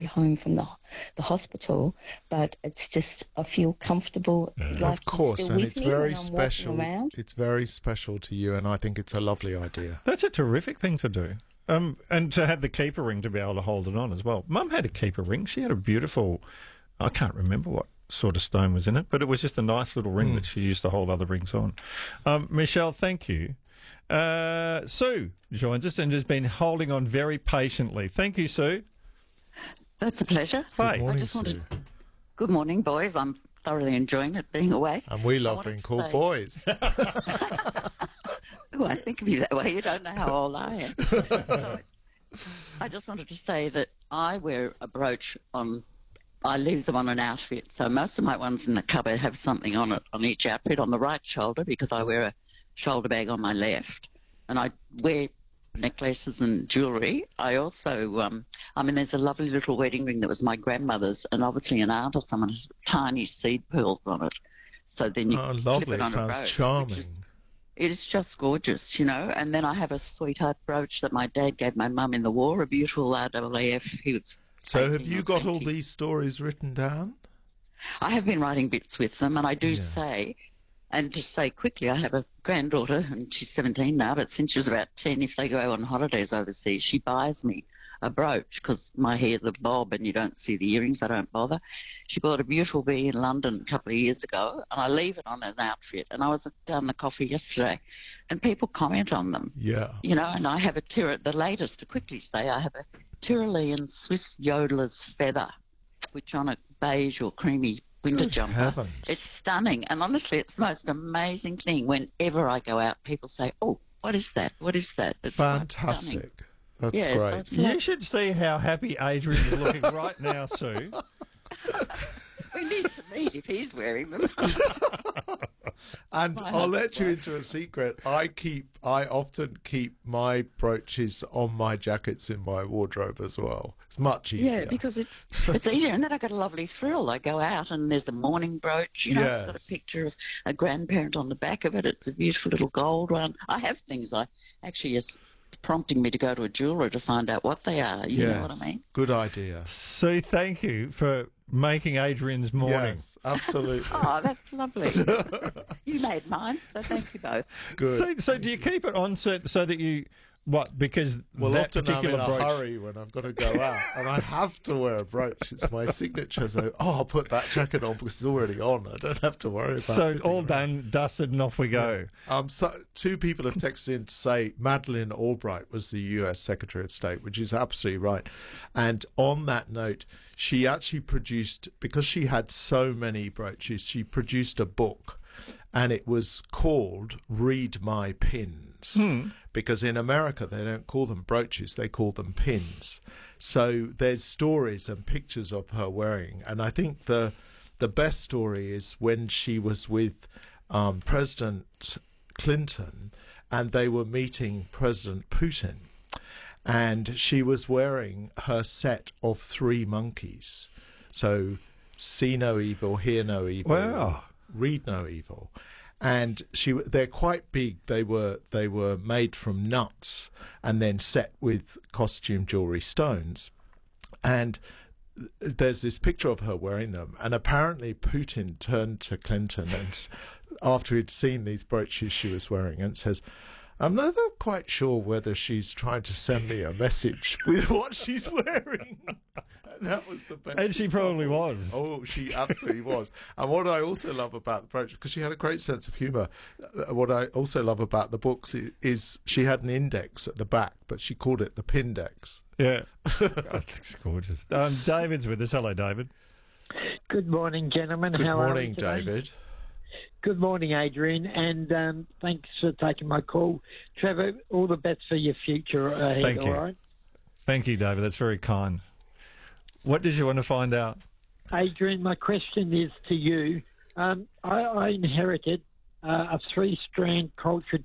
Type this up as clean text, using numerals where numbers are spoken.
home from the hospital, but it's just I feel comfortable. Of course, still and with it's me very when I'm special. walking around. It's very special to you, and I think it's a lovely idea. That's a terrific thing to do. And to have the keeper ring to be able to hold it on as well. Mum had a keeper ring. She had a beautiful, I can't remember what sort of stone was in it, but it was just a nice little ring that she used to hold other rings on. Michelle, thank you. Sue joins us and has been holding on very patiently. Thank you, Sue. That's a pleasure. Hi. Good morning, Sue. Good morning, boys. I'm thoroughly enjoying it being away. And we love wanted being to called say- boys. Oh, I think of you that way. You don't know how old I am. So, I just wanted to say that I wear a brooch on. I leave them on an outfit, so most of my ones in the cupboard have something on it on each outfit on the right shoulder because I wear a shoulder bag on my left, and I wear necklaces and jewellery. I also, there's a lovely little wedding ring that was my grandmother's, and obviously an aunt or someone has tiny seed pearls on it. So then you clip lovely. it on a Sounds brooch, charming. it is just gorgeous, you know. And then I have a sweetheart brooch that my dad gave my mum in the war, a beautiful RAAF. He was So have 18 you or got all 20. these stories written down? I have been writing bits with them, and I do say, and to say quickly, I have a granddaughter, and she's 17 now, but since she was about 10, if they go on holidays overseas, she buys me a brooch because my hair's a bob and you don't see the earrings, I don't bother. She bought a beautiful bee in London a couple of years ago, and I leave it on an outfit. And I was down the coffee yesterday, and people comment on them. Yeah. You know, and I have the latest, to quickly say, I have a Tyrolean Swiss yodeler's feather, which on a beige or creamy winter Good jumper. heavens. It's stunning. And honestly, it's the most amazing thing. Whenever I go out, people say, oh, what is that? What is that? It's quite stunning. Fantastic. That's Yes, great. that's You should see how happy Adrian is looking right now, Sue. We need to meet if he's wearing them. And My I'll let husband. you into a secret. I often keep my brooches on my jackets in my wardrobe as well. It's much easier. Yeah, because it's easier. And then I got a lovely thrill. I go out and there's a mourning brooch. You know, it's got Yes. a picture of a grandparent on the back of it. It's a beautiful little gold one. I have things it's prompting me to go to a jeweller to find out what they are. You know what I mean? Good idea. Sue, thank you for making Adrian's morning. Yes, absolutely. Oh, that's lovely. You made mine, so thank you both. Good. So do you keep it on so that you... What? Because Well, that often I'm particular in a brooch... hurry when I've got to go out, and I have to wear a brooch. It's my signature. So, I'll put that jacket on because it's already on. I don't have to worry about So it. all done, dusted, and off we go. So two people have texted in to say Madeleine Albright was the U.S. Secretary of State, which is absolutely right. And on that note, she actually produced, because she had so many brooches, she produced a book, and it was called Read My Pins. Because in America they don't call them brooches, they call them pins. So there's stories and pictures of her wearing, and I think the best story is when she was with President Clinton and they were meeting President Putin, and she was wearing her set of 3 monkeys. So see no evil, hear no evil, Wow. read no evil. And they're quite big. They were made from nuts and then set with costume jewelry stones. And there's this picture of her wearing them. And apparently Putin turned to Clinton and after he'd seen these brooches she was wearing and says, I'm not quite sure whether she's trying to send me a message with what she's wearing. And that was the best. And she probably was. Oh, she absolutely was. And what I also love about the brooch, because she had a great sense of humour, what I also love about the books is she had an index at the back, but she called it the Pindex. Yeah. It's gorgeous. David's with us. Hello, David. Good morning, gentlemen. Good How are morning, you today? David. Good morning, Adrian, and thanks for taking my call. Trevor, all the best for your future ahead, Thank you. all right? Thank you, David. That's very kind. What did you want to find out? Adrian, my question is to you. I inherited a 3-strand cultured